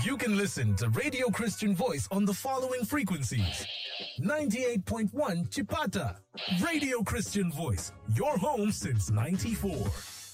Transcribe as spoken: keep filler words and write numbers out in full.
You can listen to Radio Christian Voice on the following frequencies. ninety-eight point one Chipata. Radio Christian Voice, your home since ninety-four.